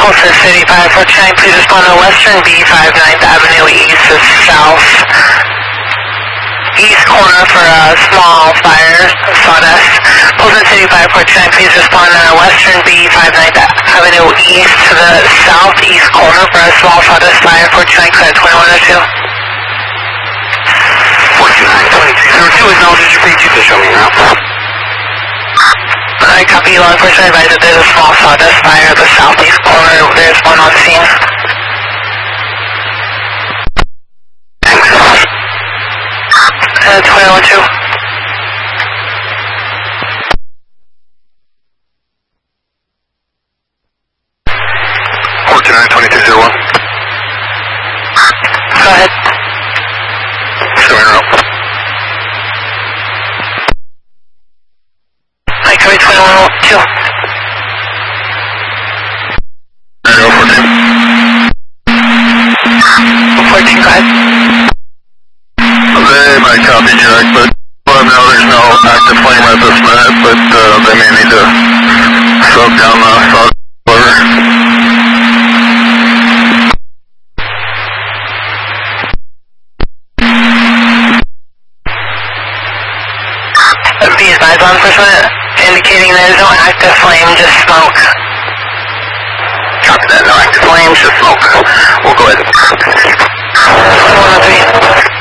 Colson City 549, please respond to Western B5 9th Avenue East to South East corner for a small fire, sawdust. Colson City 549, please respond to Western B5 9th Avenue East to the southeast corner for a small sawdust fire, 49, clear 2102. 49, 2202 is knowledge you please to show me around. I copy law enforcement advised that there's a small sawdust fire at the southeast corner. There's one on scene. Thanks. 2102. Go ahead. Showing around. I copy 2102. 14, go ahead. They might copy Jack, but let them know there's no active flame at this minute, but they may need to soak down the salt water. Be advised, law enforcement indicating there's no active flame, just smoke. Copy that, no active flames, just smoke. We'll go ahead. 2103.